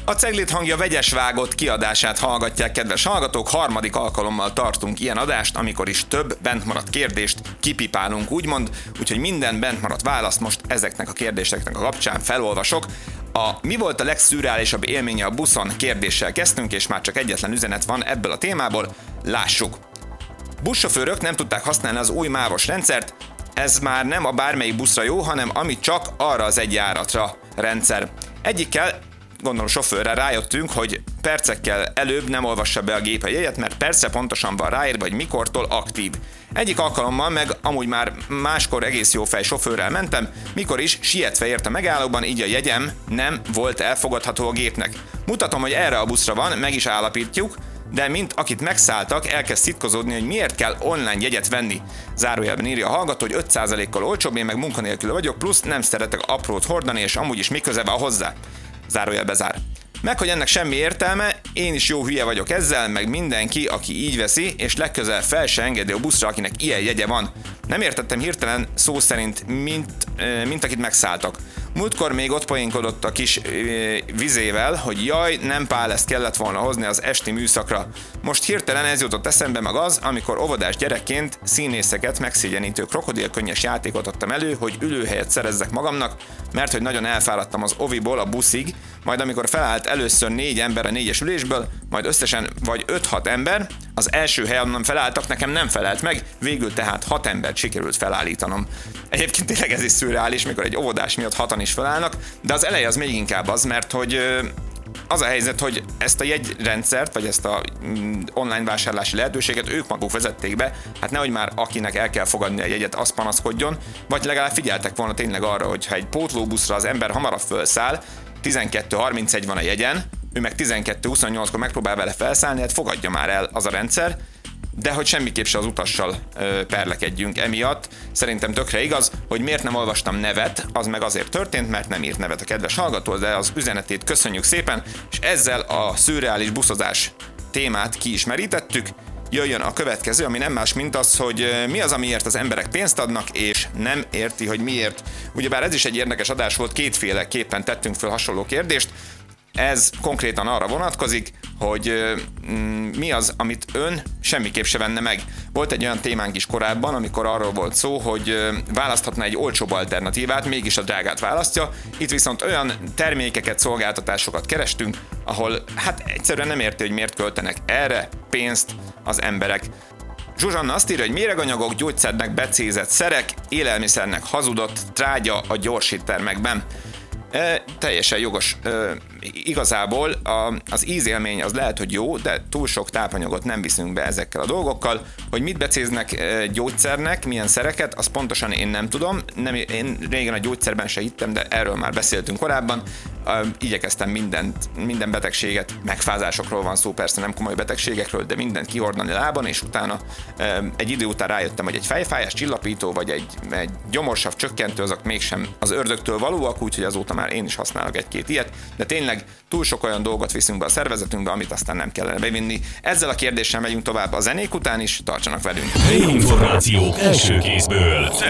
A Cegléd hangja vegyes vágott kiadását hallgatják, kedves hallgatók. Harmadik alkalommal tartunk ilyen adást, amikor is több bentmaradt kérdést kipipálunk, úgymond. Úgyhogy minden bentmaradt választ most ezeknek a kérdéseknek a kapcsán felolvasok. Mi volt a legszürreálisabb élménye a buszon kérdéssel kezdtünk, és már csak egyetlen üzenet van ebből a témából. Lássuk! Buszsofőrök nem tudták használni az új mávos rendszert. Ez már nem a bármelyik buszra jó, hanem ami csak arra az egy járatra rendszer. Egyikkel, gondolom sofőrre rájöttünk, hogy percekkel előbb nem olvassa be a gép a jegyet, mert persze pontosan van ráírva, hogy mikortól aktív. Egyik alkalommal meg amúgy már máskor egész jó fej sofőrrel mentem, mikor is sietve ért a megállóban, így a jegyem nem volt elfogadható a gépnek. Mutatom, hogy erre a buszra van, meg is állapítjuk, de mint akit megszálltak, elkezd szitkozódni, hogy miért kell online jegyet venni. Zárójelben írja a hallgató, hogy 5%-kal olcsóbb, én meg munkanélkül vagyok, plusz nem szeretek aprót hordani, és amúgy is mi köze van hozzá. Zárójelbe zár. Meg, hogy ennek semmi értelme, én is jó hülye vagyok ezzel, meg mindenki, aki így veszi, és legközelebb fel se engedi a buszra, akinek ilyen jegye van. Nem értettem hirtelen szó szerint, mint akit megszálltak. Múltkor még ott poénkodott a kis vizével, hogy jaj, nem pál, ezt kellett volna hozni az esti műszakra. Most hirtelen ez jutott eszembe meg az, amikor óvodás gyerekként színészeket megszégyenítő krokodilkönnyes játékot adtam elő, hogy ülőhelyet szerezzek magamnak, mert hogy nagyon elfáradtam az oviból a buszig, majd amikor felállt először 4 ember a 4-es ülésből, majd összesen vagy 5-6 ember, az első helyen onnan felálltak, nekem nem felelt meg, végül tehát 6 embert sikerült felállítanom. Egyébként tényleg ez is szürreális, mikor egy óvodás miatt 6-an is felállnak, de az eleje az még inkább az, mert hogy az a helyzet, hogy ezt a jegyrendszert, vagy ezt a online vásárlási lehetőséget ők maguk vezették be, hát nehogy már akinek el kell fogadni a jegyet, az panaszkodjon, vagy legalább figyeltek volna tényleg arra, hogy ha egy pótlóbuszra az ember hamarabb felszáll, 12:31 van a jegyen, ő meg 12:28-kor megpróbál vele felszállni, hát fogadja már el az a rendszer, de hogy semmiképp se az utassal perlekedjünk emiatt. Szerintem tökre igaz, hogy miért nem olvastam nevet, az meg azért történt, mert nem írt nevet a kedves hallgató, de az üzenetét köszönjük szépen, és ezzel a szürreális buszozás témát ki is merítettük. Jöjjön a következő, ami nem más, mint az, hogy mi az, amiért az emberek pénzt adnak, és nem érti, hogy miért. Ugyebár ez is egy érdekes adás volt, kétféleképpen tettünk föl hasonló kérdést. Ez konkrétan arra vonatkozik, hogy mi az, amit ön semmiképp se venne meg. Volt egy olyan témánk is korábban, amikor arról volt szó, hogy választhatna egy olcsóbb alternatívát, mégis a drágát választja. Itt viszont olyan termékeket, szolgáltatásokat kerestünk, ahol hát egyszerűen nem érti, hogy miért költenek erre pénzt az emberek. Zsuzsanna azt írja, hogy méreganyagok, gyógyszernek becézett szerek, élelmiszernek hazudott trágya a gyorsítermekben. Teljesen jogos. Igazából az ízélmény az lehet, hogy jó, de túl sok tápanyagot nem viszünk be ezekkel a dolgokkal. Hogy mit becéznek gyógyszernek, milyen szereket, azt pontosan én nem tudom. Én régen a gyógyszerben se hittem, de erről már beszéltünk korábban. Igyekeztem minden betegséget, megfázásokról van szó, persze nem komoly betegségekről, de mindent kihordani lábon, és utána egy idő után rájöttem, hogy egy fejfájás csillapító, vagy egy gyomorsav csökkentő, azok mégsem az ördögtől valóak, úgyhogy azóta már én is használok egy-két ilyet, de tényleg túl sok olyan dolgot viszünk be a szervezetünkbe, amit aztán nem kellene bevinni. Ezzel a kérdéssel megyünk tovább a zenék után is, tartsanak velünk! Információk első kézből.